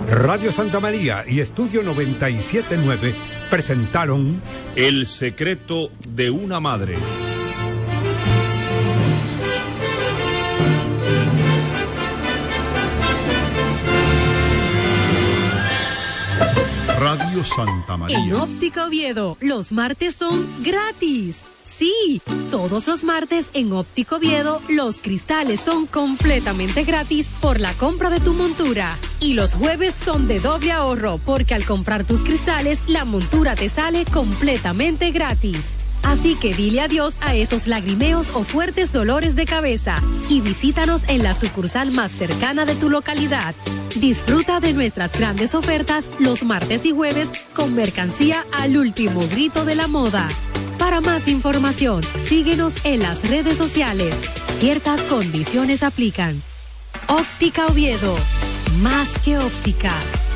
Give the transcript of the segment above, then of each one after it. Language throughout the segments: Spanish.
Radio Santa María y Estudio 97.9 presentaron El secreto de una madre. Radio Santa María. En Óptica Oviedo, los martes son gratis. Sí, todos los martes en Óptica Oviedo, los cristales son completamente gratis por la compra de tu montura. Y los jueves son de doble ahorro, porque al comprar tus cristales, la montura te sale completamente gratis. Así que dile adiós a esos lagrimeos o fuertes dolores de cabeza y visítanos en la sucursal más cercana de tu localidad. Disfruta de nuestras grandes ofertas los martes y jueves con mercancía al último grito de la moda. Para más información, síguenos en las redes sociales. Ciertas condiciones aplican. Óptica Oviedo, más que óptica.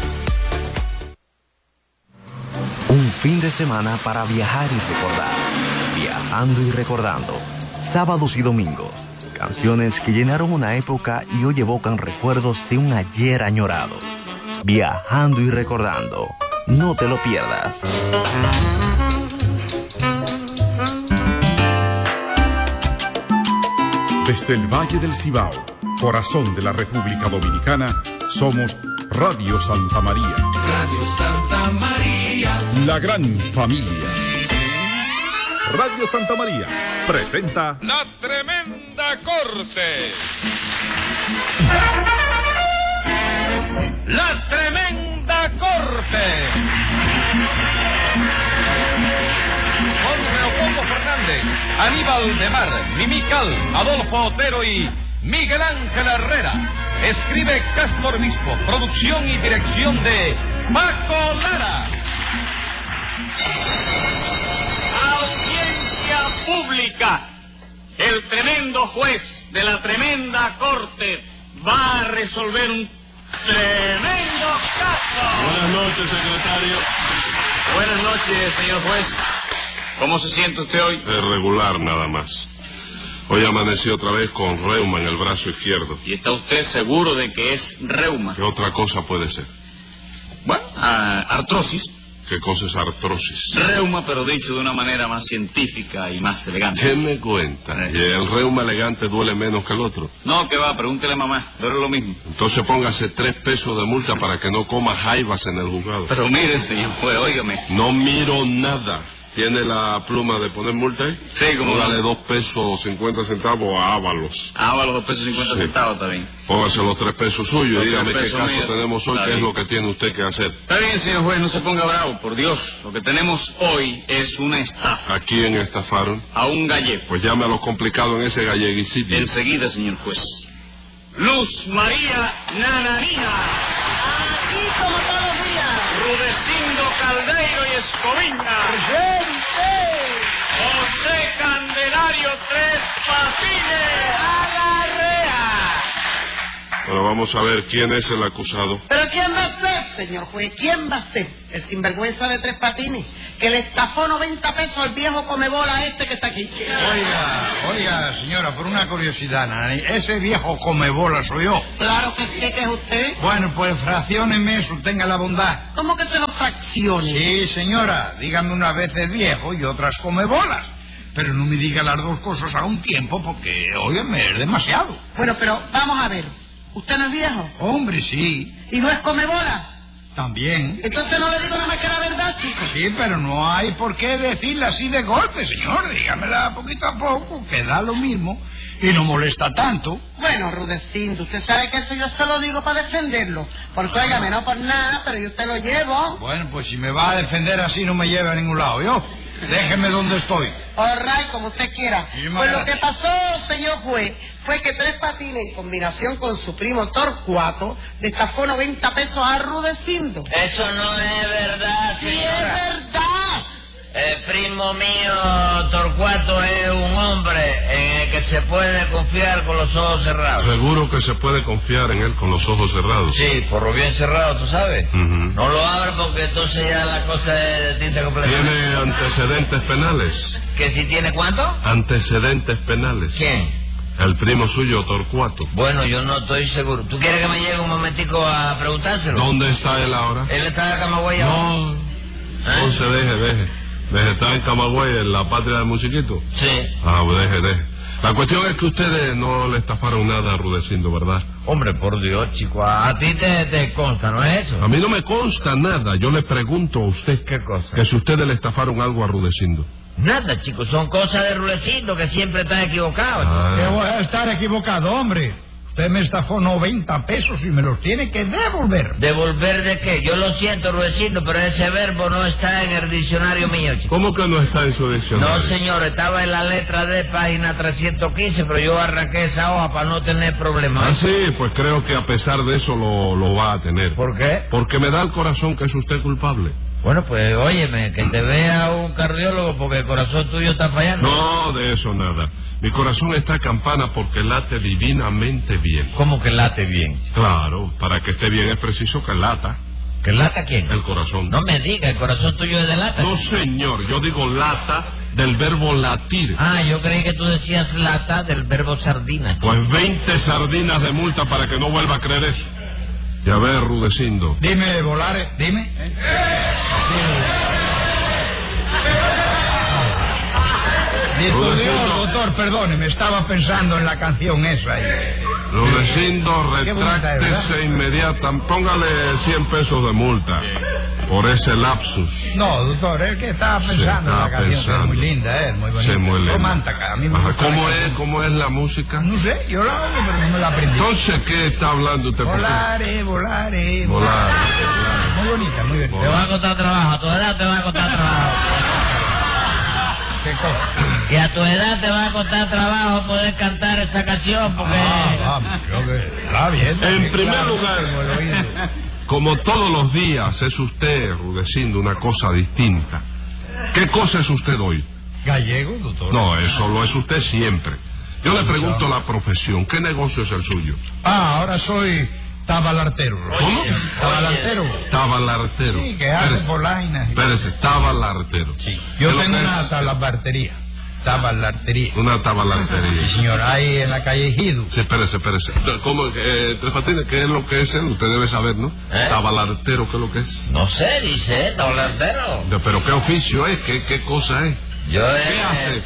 Un fin de semana para viajar y recordar. Viajando y recordando. Sábados y domingos. Canciones que llenaron una época y hoy evocan recuerdos de un ayer añorado. Viajando y recordando. No te lo pierdas. Desde el Valle del Cibao, corazón de la República Dominicana, somos Radio Santa María. Radio Santa María. La gran familia. Radio Santa María presenta La Tremenda Corte. La Tremenda Corte. Con Leopoldo Fernández, Aníbal de Mar, Mimical, Adolfo Otero y Miguel Ángel Herrera. Escribe Castro Obispo, producción y dirección de Paco Lara. Audiencia pública. El tremendo juez de la tremenda corte va a resolver un tremendo caso. Buenas noches, secretario. Buenas noches, señor juez. ¿Cómo se siente usted hoy? Regular, nada más. Hoy amanecí otra vez con reuma en el brazo izquierdo. ¿Y está usted seguro de que es reuma? ¿Qué otra cosa puede ser? Bueno, artrosis. ¿Qué cosa es artrosis? Reuma, pero dicho de una manera más científica y más elegante. ¿Qué me cuenta? ¿Y el reuma elegante duele menos que el otro? No, que va, pregúntele a mamá, duele lo mismo. Entonces póngase 3 pesos de multa para que no coma jaivas en el juzgado. Pero mire, señor juez, óigame. No miro nada. ¿Tiene la pluma de poner multa ahí? Sí, como dale 2 pesos 50 centavos a Ábalos. Ábalos 2 pesos 50 centavos, está bien. Póngase los 3 pesos suyos y dígame qué caso mío tenemos hoy, qué es lo que tiene usted que hacer. Está bien, señor juez, no se ponga bravo, por Dios. Lo que tenemos hoy es una estafa. ¿A quién estafaron? A un gallego. Pues llame a lo complicado en ese galleguicidio. Enseguida, señor juez. Luz María Nananina. Aquí como todos los días. Rudecindo Caldeiro y Escoviña. ¡Presente! José Candelario Tres Patines. ¡A la rea! Bueno, vamos a ver quién es el acusado. ¿Pero quién va a ser, señor juez? ¿Quién va a ser? El sinvergüenza de Tres Patines, que le estafó 90 pesos al viejo comebola este que está aquí. Oiga, señora, por una curiosidad, Nani, ese viejo comebola soy yo. Claro que sí, que es usted. Bueno, pues fraccióneme eso, tenga la bondad. ¿Cómo que se lo fraccione? Sí, señora, dígame unas veces viejo y otras comebolas. Pero no me diga las dos cosas a un tiempo porque, óyeme, es demasiado. Bueno, pero vamos a ver. ¿Usted no es viejo? Hombre, sí. ¿Y no es comebola? También. Entonces no le digo nada más que la verdad, chico. Sí, pero no hay por qué decirla así de golpe, señor. Dígamela poquito a poco, que da lo mismo y no molesta tanto. Bueno, Rudecindo, usted sabe que eso yo se lo digo para defenderlo. Porque, óigame, no por nada, pero yo te lo llevo. Bueno, pues si me va a defender así no me lleva a ningún lado, ¿yo? Déjeme donde estoy. All right, como usted quiera. Sí, pues lo que pasó, señor juez, fue que Tres Patines, en combinación con su primo Torcuato, le estafó 90 pesos a Rudecindo. Eso no es verdad, ¡Sí señora. es verdad! El primo mío, Torcuato, es un hombre en el que se puede confiar con los ojos cerrados. Seguro que se puede confiar en él con los ojos cerrados. Sí, por lo bien cerrado, ¿tú sabes? Ujú. No lo abra porque entonces ya la cosa es de tinta completamente. ¿Tiene antecedentes penales? ¿Que si tiene cuánto? Antecedentes penales. ¿Quién? El primo suyo, Torcuato. Bueno, yo no estoy seguro. ¿Tú quieres que me llegue un momentico a preguntárselo? ¿Dónde está él ahora? Él está en Camagüey. No. Entonces deje. ¿Está en Camagüey, en la patria del musiquito? Sí. Ah, deje. La cuestión es que ustedes no le estafaron nada a Rudecindo, ¿verdad? Hombre, por Dios, chico, a ti te consta, ¿no es eso? A mí no me consta nada. Yo le pregunto a usted. ¿Qué cosa? Que si ustedes le estafaron algo a Rudecindo. Nada, chico, son cosas de Rudecindo que siempre está equivocado. ¿Qué voy a estar equivocado, hombre? Usted me estafó 90 pesos y me los tiene que devolver. ¿Devolver de qué? Yo lo siento, Rudecindo, pero ese verbo no está en el diccionario mío, chico. ¿Cómo que no está en su diccionario? No, señor, estaba en la letra D, página 315, pero yo arranqué esa hoja para no tener problemas. Ah, sí, pues creo que a pesar de eso lo va a tener. ¿Por qué? Porque me da el corazón que es usted culpable. Bueno, pues óyeme, que te vea un cardiólogo porque el corazón tuyo está fallando. No, de eso nada. Mi corazón está a campana porque late divinamente bien. ¿Cómo que late bien? Claro, para que esté bien es preciso que lata. ¿Que lata quién? El corazón. No me diga, el corazón tuyo es de lata. No, señor, yo digo lata del verbo latir. Ah, yo creí que tú decías lata del verbo sardina. Pues 20 sardinas de multa para que no vuelva a creer eso. Ya ver, Rudecindo. Dime, Volare, dime. Doctor, perdone, estaba pensando en la canción esa ahí. Rudecindo, retráctese inmediata. Póngale 100 pesos de multa por ese lapsus. No, doctor, es que estaba pensando en la canción, que es muy linda, muy bonita. Sí, muy linda. Romántica, a mí me gusta. ¿Cómo es la música? No sé, yo la oigo, pero no me la aprendí. Entonces, ¿qué está hablando usted? Volare. Muy bonita, muy bonita. Te va a costar trabajo, a tu edad te va a costar trabajo. ¿Qué cosa? Que a tu edad te va a costar trabajo poder cantar esa canción porque... vamos, creo que está bien. En primer lugar, como todos los días es usted, Rudecindo, una cosa distinta. ¿Qué cosa es usted hoy? Gallego, doctor. No, eso lo es usted siempre. Yo le pregunto la profesión. ¿Qué negocio es el suyo? Ahora soy tabalartero. ¿Cómo? Tabalartero. Tabalartero. Sí, que hace polainas. Espérese, tabalartero. Sí. Yo tengo una tabalartería. Tabalartería. Una tabalartería. Sí, señor, ahí en la calle Ejido. Sí, espérese. ¿Cómo? Tres Patines, ¿qué es lo que es él? Usted debe saber, ¿no? Tabalartero, ¿qué es lo que es? No sé, dice, tabalartero. ¿Pero qué oficio es? ¿Qué cosa es? Yo ¿Qué hace?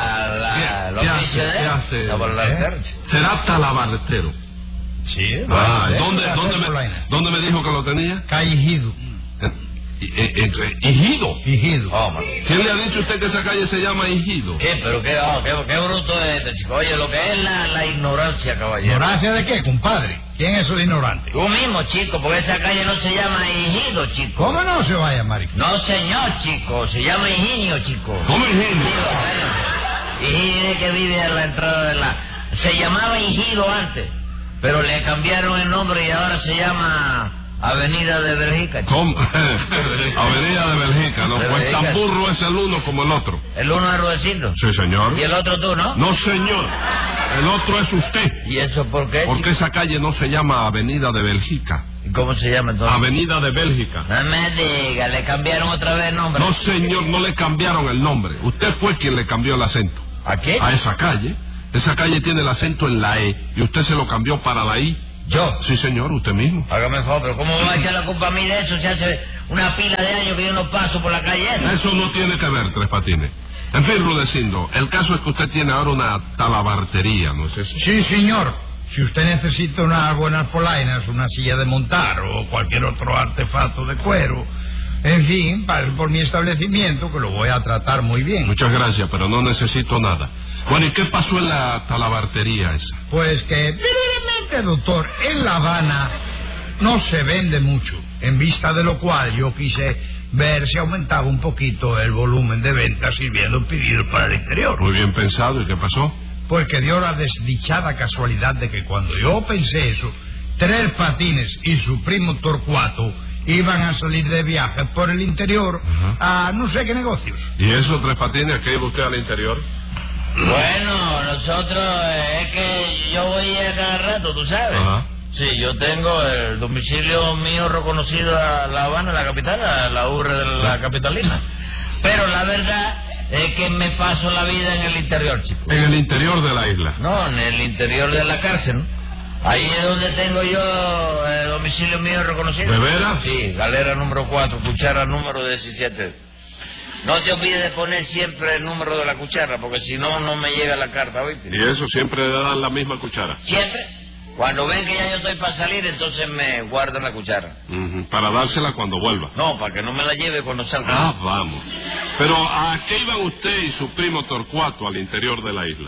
¿Qué hace? Tabalartero. Será talabartero. Sí. ¿Dónde me dijo que lo tenía? Calle Ejido. ¿Ejido? Ejido. ¿Quién le ha dicho a usted que esa calle se llama Ejido? ¿Qué? Pero qué bruto es este, chico. Oye, lo que es la ignorancia, caballero. ¿Ignorancia de qué, compadre? ¿Quién es el ignorante? Tú mismo, chico, porque esa calle no se llama Ejido, chico. ¿Cómo no se va a llamar? No, señor, chico, se llama Higinio, chico. ¿Cómo Higinio? Higinio que vive a la entrada de la... Se llamaba Ejido antes, pero le cambiaron el nombre y ahora se llama... Avenida de Bélgica. ¿Cómo? Avenida de Bélgica, ¿no? Pues tan burro es el uno como el otro. ¿El uno es Rudecindo? Sí, señor. ¿Y el otro tú, no? No, señor. El otro es usted. ¿Y eso por qué? Porque esa calle no se llama Avenida de Bélgica. ¿Y cómo se llama entonces? Avenida de Bélgica. No me diga, le cambiaron otra vez el nombre. No, señor, no le cambiaron el nombre. Usted fue quien le cambió el acento. ¿A qué? A esa calle. Esa calle tiene el acento en la E y usted se lo cambió para la I. ¿Yo? Sí, señor, usted mismo. Hágame favor, pero ¿cómo va a echar la culpa a mí de eso? Se hace una pila de años que yo no paso por la calle esa. Eso no tiene que ver, Tres Patines. En fin, Rudecindo, el caso es que usted tiene ahora una talabartería, ¿no es eso? Sí, señor. Si usted necesita unas buenas polainas, una silla de montar o cualquier otro artefacto de cuero, en fin, por mi establecimiento, que lo voy a tratar muy bien. Muchas gracias, pero no necesito nada. Bueno, ¿y qué pasó en la talabartería esa? Pues que, doctor, en La Habana no se vende mucho, en vista de lo cual yo quise ver si aumentaba un poquito el volumen de ventas sirviendo pedidos para el interior. Muy bien pensado, ¿y qué pasó? Pues que dio la desdichada casualidad de que cuando yo pensé eso, Tres Patines y su primo Torcuato iban a salir de viaje por el interior a no sé qué negocios. ¿Y eso, Tres Patines, a qué iba usted al interior? Bueno, nosotros, es que yo voy a cada rato, tú sabes. Ajá. Sí, yo tengo el domicilio mío reconocido a La Habana, la capital, a la urre de la capitalina. Pero la verdad Es que me paso la vida en el interior, chico. En el interior de la isla. No, en el interior de la cárcel, ¿no? Ahí es donde tengo yo el domicilio mío reconocido. ¿De veras? Sí, galera número 4, cuchara número 17. No te olvides de poner siempre el número de la cuchara, porque si no, no me llega la carta, ¿oíste? Y eso siempre le dan la misma cuchara. ¿Siempre? Cuando ven que ya yo estoy para salir, entonces me guardan la cuchara. Para dársela cuando vuelva. No, para que no me la lleve cuando salga. Ah, vamos. Pero ¿a qué iban usted y su primo Torcuato al interior de la isla?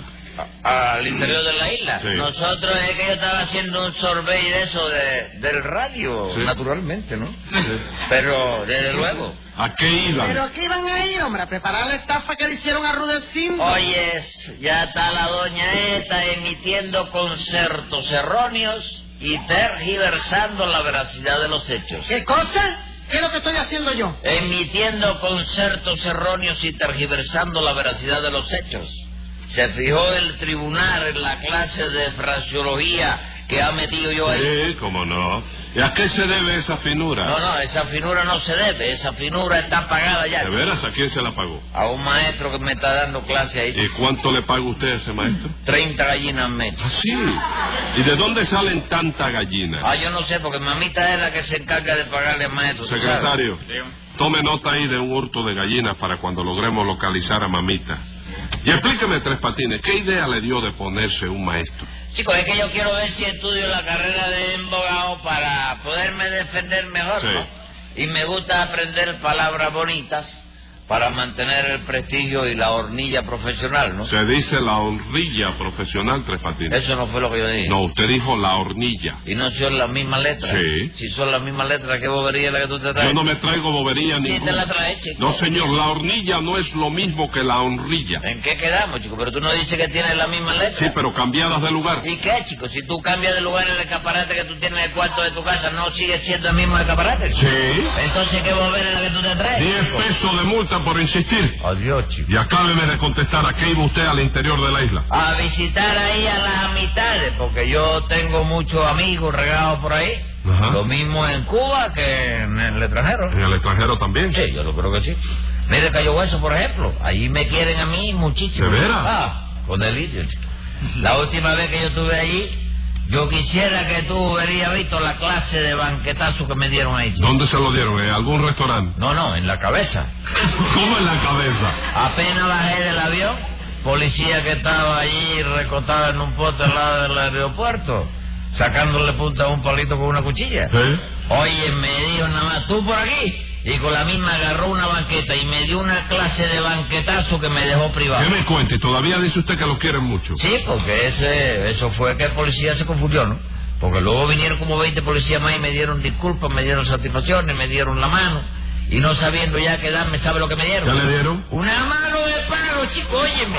¿Al interior de la isla? Sí. Nosotros es que yo estaba haciendo un survey de eso, del radio, Sí. Naturalmente, ¿no? Sí. Pero, desde luego. ¿A qué iban? ¿Pero qué iban a ir, hombre? ¿A preparar la estafa que le hicieron a Rudecindo? Oyes, ya está la doña esta emitiendo conceptos erróneos y tergiversando la veracidad de los hechos. ¿Qué cosa? ¿Qué es lo que estoy haciendo yo? Emitiendo conceptos erróneos y tergiversando la veracidad de los hechos. Se fijó el tribunal en la clase de fraseología que ha metido yo ahí. Sí, cómo no. ¿Y a qué se debe esa finura? No, esa finura no se debe, esa finura está pagada ya. ¿De veras? ¿A quién se la pagó? A un maestro que me está dando clase ahí. ¿Y cuánto le paga usted a ese maestro? 30 gallinas mes. ¿Ah, sí? ¿Y de dónde salen tantas gallinas? Ah, yo no sé, porque mamita es la que se encarga de pagarle al maestro. ¿tú Secretario, sabes? tome nota ahí de un hurto de gallinas para cuando logremos localizar a mamita. Y explíqueme, Tres Patines, ¿qué idea le dio de ponerse un maestro? Chicos, es que yo quiero ver si estudio la carrera de abogado para poderme defender mejor, Sí. ¿no? Y me gusta aprender palabras bonitas para mantener el prestigio y la hornilla profesional, ¿no? Se dice la honrilla profesional, Tres Patines. Eso no fue lo que yo dije. No, usted dijo la hornilla. ¿Y no son las mismas letras? Sí. Si son las mismas letras, ¿qué bobería es la que tú te traes? Yo no me traigo bobería Sí, ninguna. te la traes, chico. No, señor, la hornilla no es lo mismo que la honrilla. ¿En qué quedamos, chico? Pero tú no dices que tienes la misma letra. Sí, pero cambiadas de lugar. ¿Y qué, chico? Si tú cambias de lugar el escaparate que tú tienes en el cuarto de tu casa, ¿no sigue siendo el mismo escaparate? Sí. Entonces, ¿qué bobería es la que tú te traes? 10 pesos de multa por insistir. Adiós, chico. Y acábeme de contestar, ¿a qué iba usted al interior de la isla? A visitar ahí a las amistades, porque yo tengo muchos amigos regados por ahí. Ajá. Lo mismo en Cuba que en el extranjero. ¿En el extranjero también? Sí, yo lo creo que sí. Mire, Cayo Hueso, por ejemplo. Allí me quieren a mí muchísimo. ¿De veras? Ah, con delicia, chico. La última vez que yo estuve allí, yo quisiera que tú hubieras visto la clase de banquetazo que me dieron ahí, chico. ¿Dónde se lo dieron? ¿En algún restaurante? No, en la cabeza. ¿Cómo en la cabeza? Apenas bajé del avión, policía que estaba allí recostada en un poste al lado del aeropuerto, sacándole punta a un palito con una cuchilla. ¿Eh? Oye, me dijo nada más, tú por aquí. Y con la misma agarró una banqueta y me dio una clase de banquetazo que me dejó privado. ¿Qué me cuente? Todavía dice usted que lo quieren mucho. Sí, porque eso fue que el policía se confundió, ¿no? Porque luego vinieron como 20 policías más y me dieron disculpas, me dieron satisfacciones, me dieron la mano. Y no sabiendo ya qué darme, ¿sabe lo que me dieron? ¿Qué le dieron? Una mano de palo, chico, óyeme.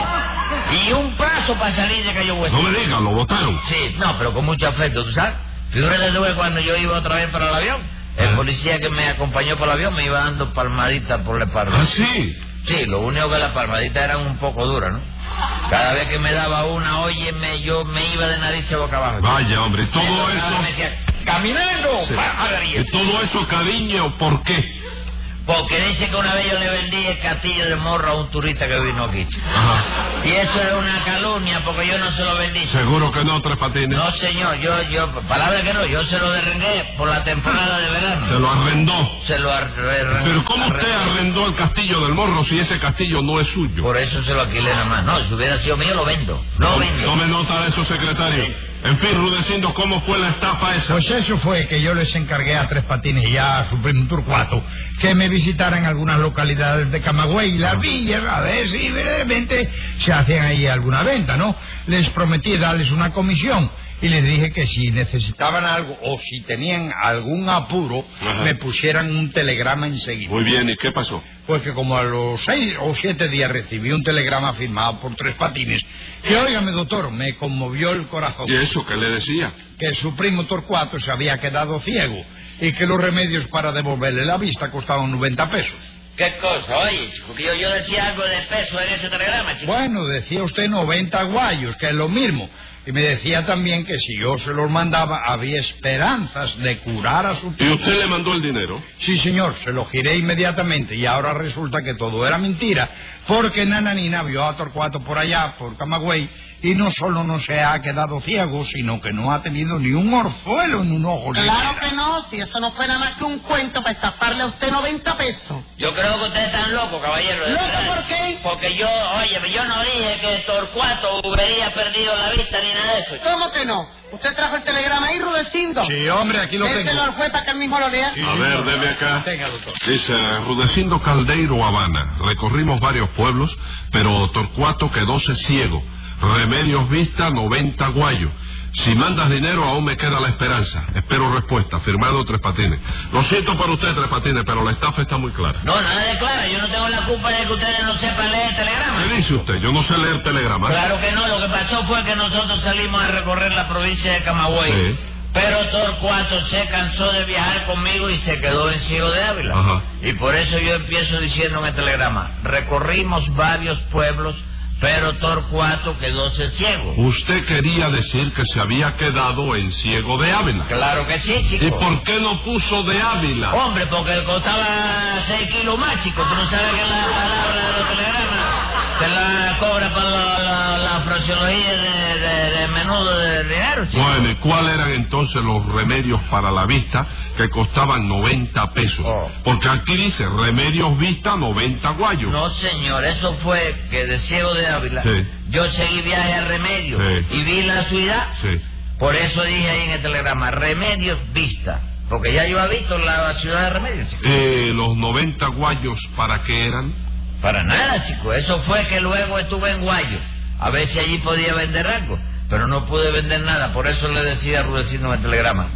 Y un paso para salir de Cayo Hueso. No me diga, lo botaron. Sí, no, pero con mucho afecto, ¿tú sabes? Figúrate tú que cuando yo iba otra vez para el avión, el policía que me acompañó por el avión me iba dando palmaditas por la espalda. ¿Ah, sí? Sí, lo único que las palmaditas eran un poco duras, ¿no? Cada vez que me daba una, óyeme, yo me iba de nariz a boca abajo. Vaya, hombre, y todo Me eso... decía, caminando, Sí. pájaro. ¿Y todo eso, cariño, por qué? Porque dice que una vez yo le vendí el castillo de Morro a un turista que vino aquí. Ajá. Y eso es una calumnia, porque yo no se lo vendí. ¿Seguro que no, Tres Patines? No, señor, yo, palabra que no, yo se lo derrengué por la temporada de verano. Se lo arrendó. Se lo arrendé. Pero ¿cómo usted arrendó el castillo del Morro si ese castillo no es suyo? Por eso se lo alquilé nada más. No, si hubiera sido mío, lo vendo. Lo vendo. Tome nota de eso, secretario. En fin, Rudecindo, ¿cómo fue la estafa esa? Pues eso fue que yo les encargué a Tres Patines y a su primo Torcuato que me visitaran algunas localidades de Camagüey y las villas a ver si verdaderamente se hacían ahí alguna venta, ¿no? Les prometí darles una comisión y les dije que si necesitaban algo o si tenían algún apuro, Ajá. me pusieran un telegrama enseguida. Muy bien, ¿y qué pasó? Pues que como a los 6 o 7 días recibí un telegrama firmado por Tres Patines que, óigame, doctor, me conmovió el corazón. ¿Y eso qué le decía? Que su primo Torcuato se había quedado ciego y que los remedios para devolverle la vista costaban 90 pesos. ¿Qué cosa? Oye, chico, que yo decía algo de peso en ese telegrama, chico. Bueno, decía usted 90 guayos, que es lo mismo. Y me decía también que si yo se los mandaba había esperanzas de curar a su ¿Y usted le mandó el dinero? Sí, señor, se lo giré inmediatamente y ahora resulta que todo era mentira, porque Nananina vio a Torcuato por allá, por Camagüey, y no solo no se ha quedado ciego, sino que no ha tenido ni un orzuelo en un ojo. Claro que no, si eso no fue nada más que un cuento para estafarle a usted 90 pesos. Yo creo que ustedes están locos, caballero. ¿Loco por qué? Porque yo no dije que Torcuato hubiera perdido la vista ni nada de eso. ¿Cómo que no? ¿Usted trajo el telegrama ahí, Rudecindo? Sí, hombre, aquí lo tengo. Déselo al juez para que él mismo lo lea. A ver, deme acá. Venga, doctor. Dice, Rudecindo Caldeiro, Habana. Recorrimos varios pueblos, pero Torcuato quedóse ciego. Remedios Vista, 90 guayos. Si mandas dinero, aún me queda la esperanza. Espero respuesta. Firmado Tres Patines. Lo siento por usted, Tres Patines, pero la estafa está muy clara. No, nada de clara. Yo no tengo la culpa de que ustedes no sepan leer el telegrama. ¿Qué dice usted? Yo no sé leer telegramas. Claro que no. Lo que pasó fue que nosotros salimos a recorrer la provincia de Camagüey. Sí. Pero Torcuato se cansó de viajar conmigo y se quedó en Ciego de Ávila. Ajá. Y por eso yo empiezo diciendo en el telegrama, recorrimos varios pueblos, pero Torcuato quedóse ciego. Usted quería decir que se había quedado en Ciego de Ávila. Claro que sí, chico. ¿Y por qué no puso de Ávila? Hombre, porque costaba 6 kilos más, chico. Tú no sabes que la palabra de los telegramas te la cobra para la fraseología de menudo de dinero, chico. Bueno, ¿y cuáles eran entonces los remedios para la vista que costaban 90 pesos? Oh. Porque aquí dice, remedios vista, 90 guayos. No, señor, eso fue que de Ciego de Ávila Sí. yo seguí viaje a Remedios Sí. y vi la ciudad. Sí. Por eso dije ahí en el telegrama, Remedios Vista. Porque ya yo había visto la ciudad de Remedios, chico. Los 90 guayos, ¿para qué eran? Para nada, chico. Eso fue que luego estuve en Guayo. A ver si allí podía vender algo. Pero no pude vender nada. Por eso le decía a Rudecindo en el telegrama,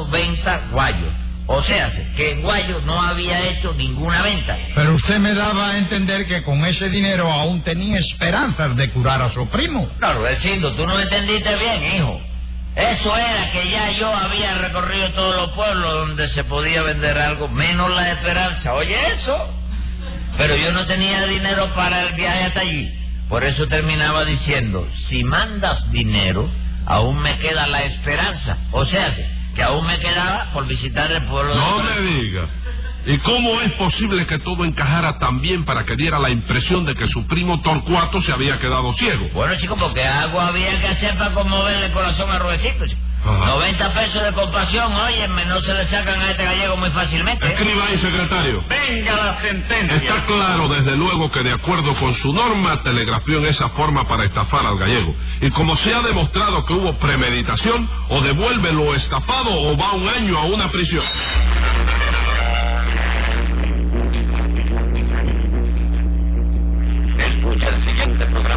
90 guayos. O sea, que en Guayo no había hecho ninguna venta. Pero usted me daba a entender que con ese dinero aún tenía esperanzas de curar a su primo. No, Rudecindo, tú no entendiste bien, hijo. Eso era que ya yo había recorrido todos los pueblos donde se podía vender algo, menos la esperanza. Oye, eso. Pero yo no tenía dinero para el viaje hasta allí. Por eso terminaba diciendo, si mandas dinero, aún me queda la esperanza. O sea, que aún me quedaba por visitar el pueblo de... No me diga. ¿Y cómo es posible que todo encajara tan bien para que diera la impresión de que su primo Torcuato se había quedado ciego? Bueno, chico, porque algo había que hacer para conmoverle el corazón a Rudecindo, chico. Ajá. 90 pesos de compasión, óyeme, no se le sacan a este gallego muy fácilmente. Escriba ahí, secretario. Venga la sentencia. Está claro, desde luego, que de acuerdo con su norma, telegrafió en esa forma para estafar al gallego. Y como se ha demostrado que hubo premeditación, o devuelve lo estafado o va 1 año a una prisión.